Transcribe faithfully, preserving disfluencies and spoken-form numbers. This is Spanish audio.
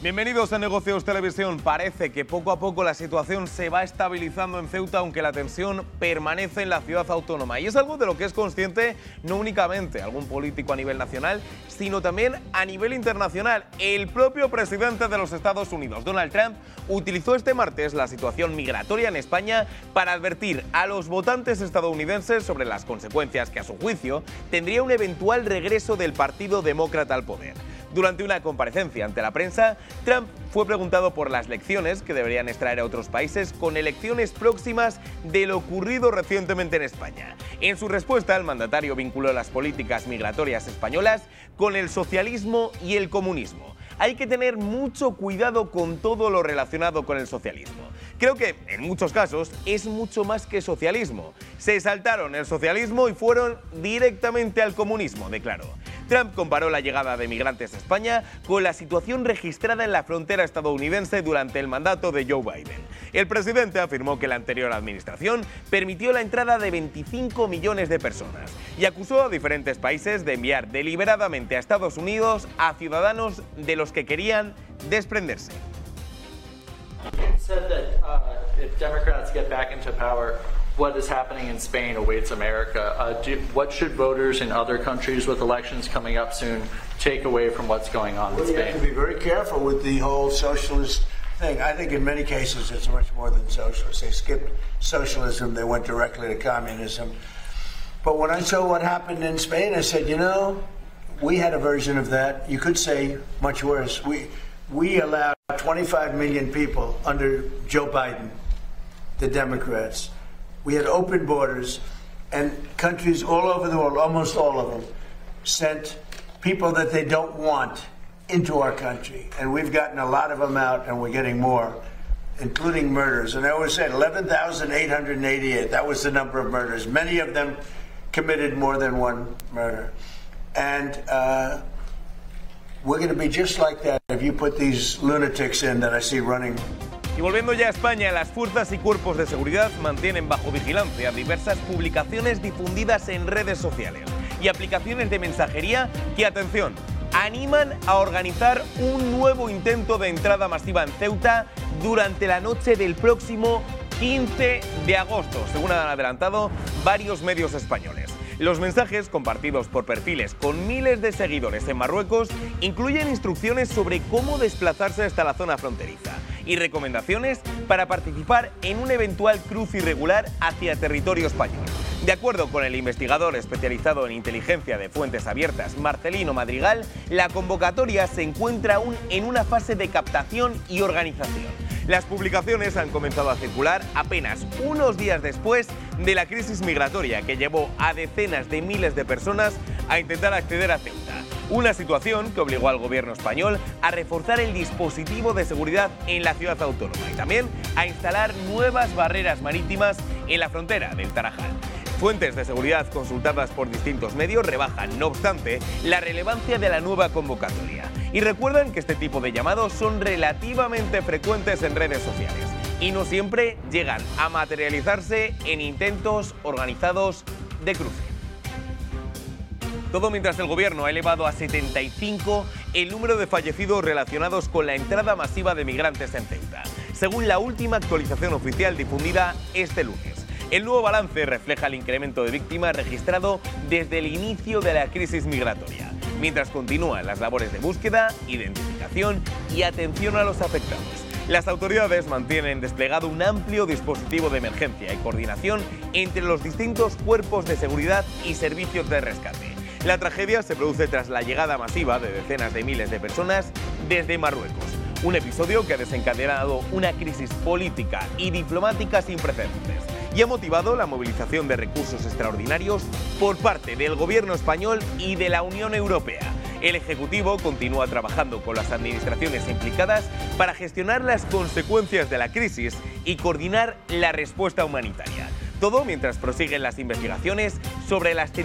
Bienvenidos a Negocios Televisión. Parece que poco a poco la situación se va estabilizando en Ceuta, aunque la tensión permanece en la ciudad autónoma. Y es algo de lo que es consciente no únicamente algún político a nivel nacional, sino también a nivel internacional. El propio presidente de los Estados Unidos, Donald Trump, utilizó este martes la situación migratoria en España para advertir a los votantes estadounidenses sobre las consecuencias que, a su juicio, tendría un eventual regreso del Partido Demócrata al poder. Durante una comparecencia ante la prensa, Trump fue preguntado por las lecciones que deberían extraer a otros países con elecciones próximas de lo ocurrido recientemente en España. En su respuesta, el mandatario vinculó las políticas migratorias españolas con el socialismo y el comunismo. Hay que tener mucho cuidado con todo lo relacionado con el socialismo. Creo que, en muchos casos, es mucho más que socialismo. Se saltaron el socialismo y fueron directamente al comunismo, declaró. Trump comparó la llegada de migrantes a España con la situación registrada en la frontera estadounidense durante el mandato de Joe Biden. El presidente afirmó que la anterior administración permitió la entrada de veinticinco millones de personas y acusó a diferentes países de enviar deliberadamente a Estados Unidos a ciudadanos de los que querían desprenderse. Said that uh, if Democrats get back into power, what is happening in Spain awaits America. Uh, do, what should voters in other countries with elections coming up soon take away from what's going on well, in Spain? You have to be very careful with the whole socialist thing. I think in many cases it's much more than socialist. They skipped socialism, they went directly to communism. But when I saw what happened in Spain, I said, you know, we had a version of that. You could say much worse. We, we allowed twenty-five million people under Joe Biden, the Democrats. We had open borders, and countries all over the world, almost all of them, sent people that they don't want into our country. And we've gotten a lot of them out, and we're getting more, including murders. And I always said eleven thousand eight hundred eighty-eight, that was the number of murders. Many of them committed more than one murder. And uh, we're going to be just like that if you put these lunatics in that I see running. Y volviendo ya a España, las fuerzas y cuerpos de seguridad mantienen bajo vigilancia diversas publicaciones difundidas en redes sociales y aplicaciones de mensajería que, atención, animan a organizar un nuevo intento de entrada masiva en Ceuta durante la noche del próximo quince de agosto, según han adelantado varios medios españoles. Los mensajes, compartidos por perfiles con miles de seguidores en Marruecos, incluyen instrucciones sobre cómo desplazarse hasta la zona fronteriza y recomendaciones para participar en un eventual cruce irregular hacia territorio español. De acuerdo con el investigador especializado en inteligencia de fuentes abiertas, Marcelino Madrigal, la convocatoria se encuentra aún en una fase de captación y organización. Las publicaciones han comenzado a circular apenas unos días después de la crisis migratoria que llevó a decenas de miles de personas a intentar acceder a Ceuta. Una situación que obligó al gobierno español a reforzar el dispositivo de seguridad en la ciudad autónoma y también a instalar nuevas barreras marítimas en la frontera del Tarajal. Fuentes de seguridad consultadas por distintos medios rebajan, no obstante, la relevancia de la nueva convocatoria y recuerdan que este tipo de llamados son relativamente frecuentes en redes sociales y no siempre llegan a materializarse en intentos organizados de cruce. Todo mientras el gobierno ha elevado a setenta y cinco el número de fallecidos relacionados con la entrada masiva de migrantes en Ceuta, según la última actualización oficial difundida este lunes. El nuevo balance refleja el incremento de víctimas registrado desde el inicio de la crisis migratoria, mientras continúan las labores de búsqueda, identificación y atención a los afectados. Las autoridades mantienen desplegado un amplio dispositivo de emergencia y coordinación entre los distintos cuerpos de seguridad y servicios de rescate. La tragedia se produce tras la llegada masiva de decenas de miles de personas desde Marruecos, un episodio que ha desencadenado una crisis política y diplomática sin precedentes y ha motivado la movilización de recursos extraordinarios por parte del gobierno español y de la Unión Europea. El Ejecutivo continúa trabajando con las administraciones implicadas para gestionar las consecuencias de la crisis y coordinar la respuesta humanitaria. Todo mientras prosiguen las investigaciones sobre las